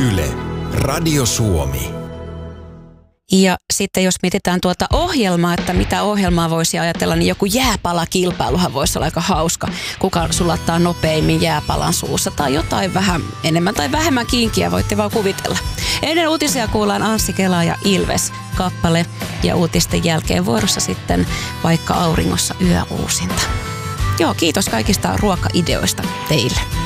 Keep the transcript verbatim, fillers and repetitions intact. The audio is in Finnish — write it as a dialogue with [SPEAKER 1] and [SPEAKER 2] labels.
[SPEAKER 1] Yle, Radio Suomi.
[SPEAKER 2] Ja sitten jos mietitään tuota ohjelmaa, että mitä ohjelmaa voisi ajatella, niin joku jääpalakilpailuhan voisi olla aika hauska. Kuka sulattaa nopeimmin jääpalan suussa tai jotain vähän enemmän tai vähemmän kinkiä, voitte vaan kuvitella. Ennen uutisia kuullaan Anssi Kela ja Ilves kappale ja uutisten jälkeen vuorossa sitten Vaikka auringossa yöuusinta. Joo, kiitos kaikista ruokaideoista teille.